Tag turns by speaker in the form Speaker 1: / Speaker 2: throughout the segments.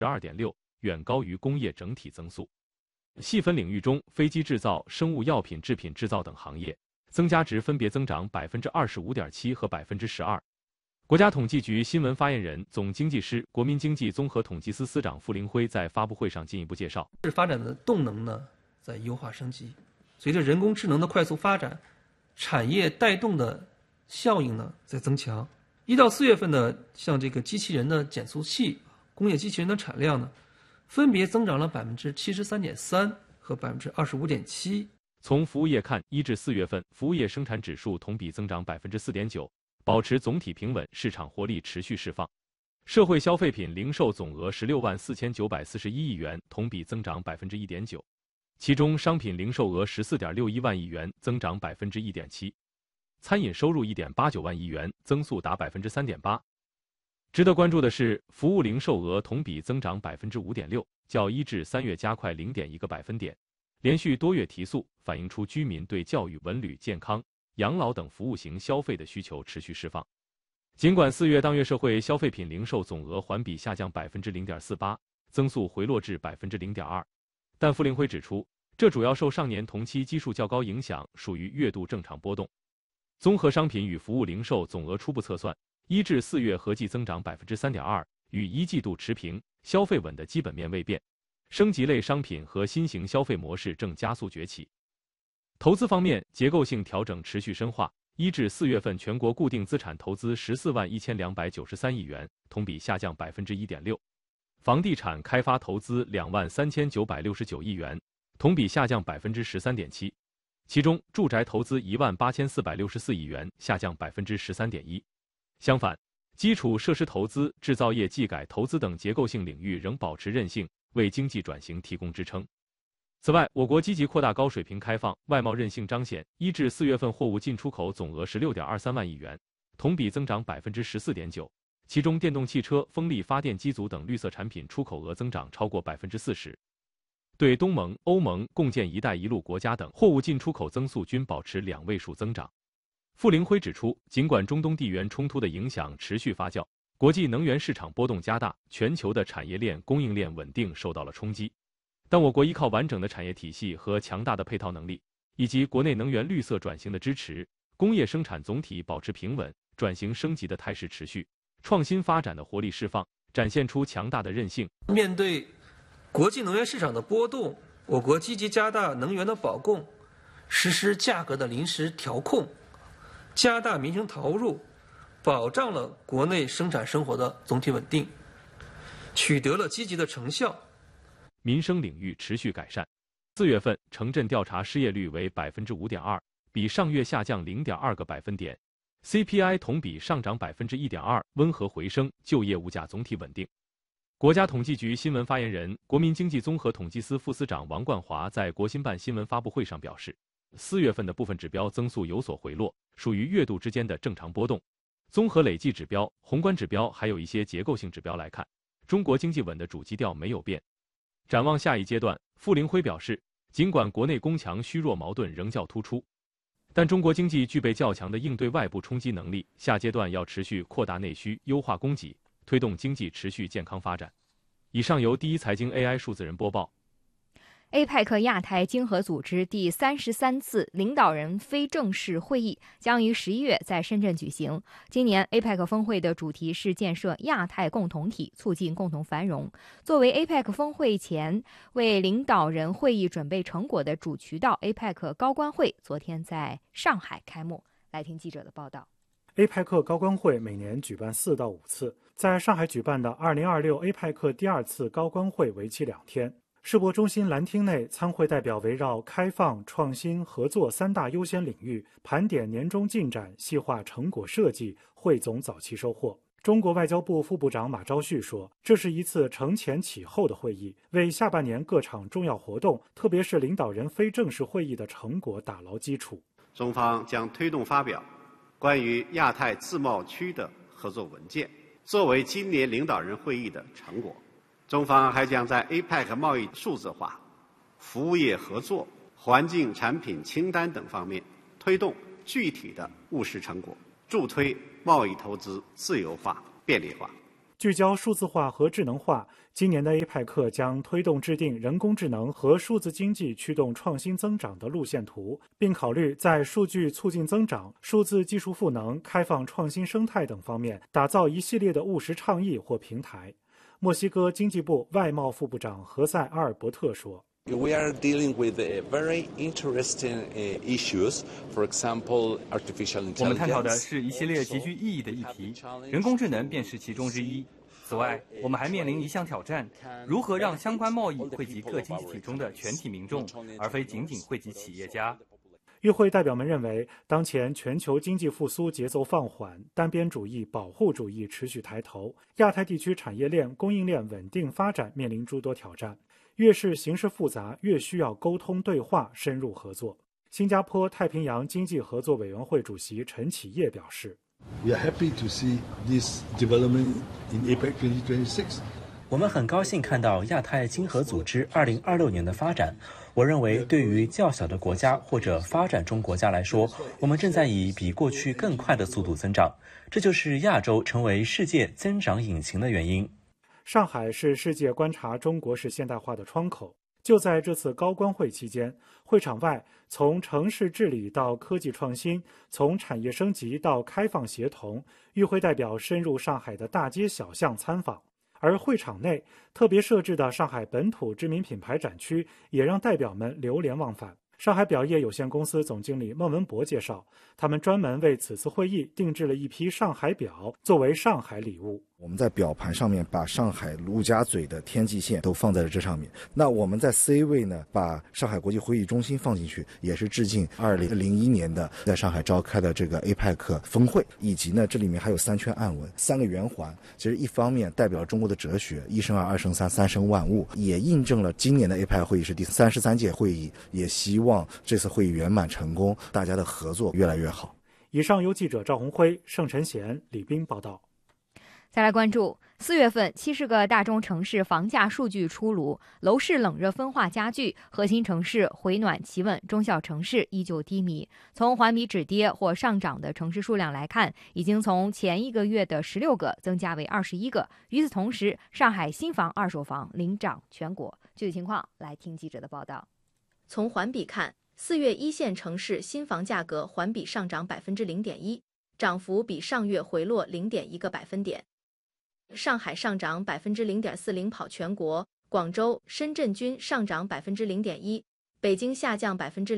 Speaker 1: 2.6%，远高于工业整体增速。细分领域中，飞机制造、生物药品制品制造等行业增加值分别增长25.7%和12%。国家统计局新闻发言人、总经济师、国民经济综合统计司司长傅凌辉在发布会上进一步介绍，
Speaker 2: 发展的动能呢在优化升级，随着人工智能的快速发展，产业带动的效应呢在增强。1到4月份呢，像这个机器人的减速器、工业机器人的产量呢，分别增长了73.3%和25.7%。
Speaker 1: 从服务业看，1至4月份服务业生产指数同比增长4.9%，保持总体平稳，市场活力持续释放。社会消费品零售总额164941亿元，同比增长1.9%，其中商品零售额14.61万亿元，增长1.7%，餐饮收入1.89万亿元，增速达3.8%。值得关注的是，服务零售额同比增长5.6%，较1至3月加快0.1个百分点，连续多月提速，反映出居民对教育、文旅、健康、养老等服务型消费的需求持续释放。尽管4月当月社会消费品零售总额环比下降0.48%，增速回落至0.2%，但傅凌辉指出，这主要受上年同期基数较高影响，属于月度正常波动。综合商品与服务零售总额初步测算，1至4月合计增长3.2%，与一季度持平，消费稳的基本面未变。升级类商品和新型消费模式正加速崛起。投资方面，结构性调整持续深化。1至4月份全国固定资产投资141293亿元，同比下降1.6%；房地产开发投资23969亿元，同比下降13.7%。其中，住宅投资18464亿元，下降13.1%。相反，基础设施投资、制造业技改投资等结构性领域仍保持韧性，为经济转型提供支撑。此外，我国积极扩大高水平开放，外贸韧性彰显。1至4月份货物进出口总额16.23万亿元，同比增长14.9%，其中电动汽车、风力发电机组等绿色产品出口额增长超过40%。对东盟、欧盟、共建“一带一路”国家等货物进出口增速均保持2位数增长。傅凌辉指出，尽管中东地缘冲突的影响持续发酵，国际能源市场波动加大，全球的产业链、供应链稳定受到了冲击，但我国依靠完整的产业体系和强大的配套能力，以及国内能源绿色转型的支持，工业生产总体保持平稳，转型升级的态势持续，创新发展的活力释放，展现出强大的韧性。
Speaker 2: 面对国际能源市场的波动，我国积极加大能源的保供，实施价格的临时调控，加大民生投入，保障了国内生产生活的总体稳定，取得了积极的成效。
Speaker 1: 民生领域持续改善。4月份城镇调查失业率为5.2%，比上月下降0.2个百分点。CPI 同比上涨1.2%，温和回升，就业物价总体稳定。国家统计局新闻发言人、国民经济综合统计司副司长王冠华在国新办新闻发布会上表示，4月份的部分指标增速有所回落，属于月度之间的正常波动。综合累计指标、宏观指标还有一些结构性指标来看，中国经济稳的主基调没有变。展望下一阶段，傅凌辉表示，尽管国内供强虚弱矛盾仍较突出，但中国经济具备较强的应对外部冲击能力，下阶段要持续扩大内需，优化供给，推动经济持续健康发展。以上由第一财经 AI 数字人播报。
Speaker 3: APEC 亚太经合组织第33次领导人非正式会议将于11月在深圳举行。今年 APEC 峰会的主题是建设亚太共同体，促进共同繁荣。作为 APEC 峰会前为领导人会议准备成果的主渠道 ，APEC 高官会昨天在上海开幕。来听记者的报道。
Speaker 4: APEC 高官会每年举办4到5次，在上海举办的2026 APEC 第2次高官会为期2天。世博中心蓝厅内，参会代表围绕开放、创新、合作3大优先领域，盘点年终进展，细化成果设计，汇总早期收获。中国外交部副部长马朝旭说，这是一次承前启后的会议，为下半年各场重要活动，特别是领导人非正式会议的成果打牢基础。
Speaker 5: 中方将推动发表关于亚太自贸区的合作文件，作为今年领导人会议的成果。中方还将在 APEC 贸易数字化、服务业合作、环境产品清单等方面推动具体的务实成果，助推贸易投资自由化、便利化。
Speaker 4: 聚焦数字化和智能化，今年的 APEC 将推动制定人工智能和数字经济驱动创新增长的路线图，并考虑在数据促进增长、数字技术赋能、开放创新生态等方面打造一系列的务实倡议或平台。墨西哥经济部外贸副部长何塞·阿尔伯特说
Speaker 6: ：“We are dealing with very interesting issues. For example, artificial intelligence.
Speaker 7: 我们探讨的是一系列极具意义的议题，人工智能便是其中之一。此外，我们还面临一项挑战：如何让相关贸易惠及各经济体中的全体民众，而非仅仅惠及企业家。”
Speaker 4: 与会代表们认为，当前全球经济复苏节奏放缓，单边主义、保护主义持续抬头，亚太地区产业链、供应链稳定发展面临诸多挑战。越是形势复杂，越需要沟通对话、深入合作。新加坡太平洋经济合作委员会主席陈启业表示
Speaker 8: ：“We are happy to see this development in APEC 2026。”
Speaker 9: 我们很高兴看到亚太经合组织2026年的发展。我认为，对于较小的国家或者发展中国家来说，我们正在以比过去更快的速度增长，这就是亚洲成为世界增长引擎的原因。
Speaker 4: 上海是世界观察中国式现代化的窗口。就在这次高官会期间，会场外从城市治理到科技创新，从产业升级到开放协同，与会代表深入上海的大街小巷参访。而会场内特别设置的上海本土知名品牌展区，也让代表们流连忘返。上海表业有限公司总经理孟文博介绍，他们专门为此次会议定制了一批上海表，作为上海礼物。
Speaker 10: 我们在表盘上面把上海陆家嘴的天际线都放在了这上面。那我们在 C 位呢，把上海国际会议中心放进去，也是致敬2001年的在上海召开的这个 APEC 峰会，以及呢这里面还有3圈暗文，3个圆环。其实一方面代表中国的哲学，一生二，二生三，三生万物，也印证了今年的 APEC 会议是第33届会议，也希望这次会议圆满成功，大家的合作越来越好。
Speaker 4: 以上由记者赵红辉、盛晨贤、李斌报道。
Speaker 3: 再来关注4月份70个大中城市房价数据出炉，楼市冷热分化加剧，核心城市回暖企稳，中小城市依旧低迷。从环比止跌或上涨的城市数量来看，已经从前一个月的16个增加为21个。与此同时，上海新房、二手房领涨全国。具体情况来听记者的报道。
Speaker 11: 从环比看，4月一线城市新房价格环比上涨 0.1%， 涨幅比上月回落 0.1个百分点。上海上涨 0.4%， 领跑全国，广州、深圳均上涨 0.1%， 北京下降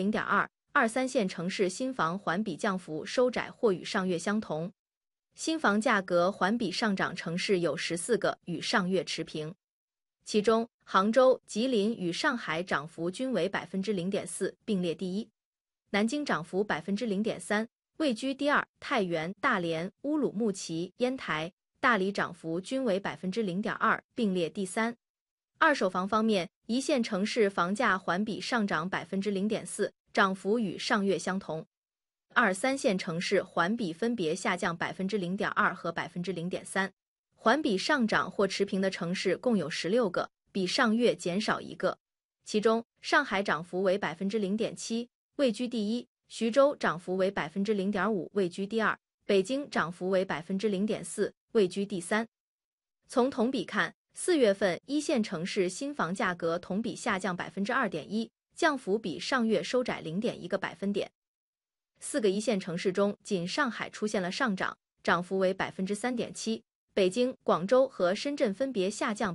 Speaker 11: 0.2%。2、3线城市新房环比降幅收窄或与上月相同。新房价格环比上涨城市有14个，与上月持平。其中，杭州、吉林与上海涨幅均为 0.4%， 并列第一。南京涨幅 0.3%， 位居第二。太原、大连、乌鲁木齐、烟台、大理涨幅均为 0.2%， 并列第三。二手房方面，一线城市房价环比上涨 0.4%， 涨幅与上月相同。2、3线城市环比分别下降 0.2% 和 0.3%。环比上涨或持平的城市共有16个，比上月减少1个。其中，上海涨幅为 0.7%， 位居第一；徐州涨幅为 0.5%， 位居第二；北京涨幅为 0.4%， 位居第三。从同比看，4月份一线城市新房价格同比下降 2.1%， 降幅比上月收窄 0.1个百分点。4个一线城市中，仅上海出现了上涨，涨幅为 3.7%。北京、广州和深圳分别下降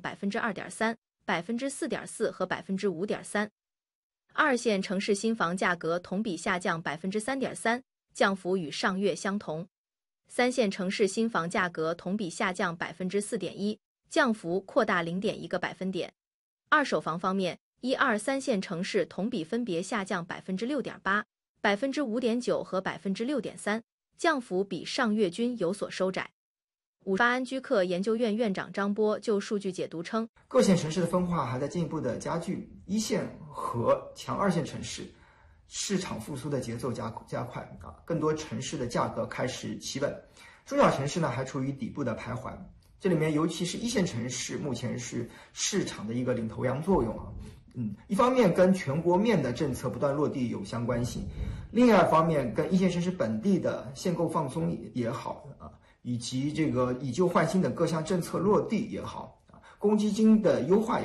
Speaker 11: 2.3%、4.4% 和 5.3%。二线城市新房价格同比下降 3.3%， 降幅与上月相同。3线城市新房价格同比下降 4.1%， 降幅扩大 0.1个百分点。二手房方面，1、2、3线城市同比分别下降 6.8%、5.9% 和 6.3%， 降幅比上月均有所收窄。巴安居客研究院院长张波就数据解读称，
Speaker 12: 各线城市的分化还在进一步的加剧，一线和强二线城市市场复苏的节奏加快更多城市的价格开始企稳，中小城市呢还处于底部的徘徊。这里面尤其是一线城市目前是市场的一个领头羊作用一方面跟全国面的政策不断落地有相关性，另外一方面跟一线城市本地的限购放松也好以及这个以旧换新的各项政策落地也好，公积金的优化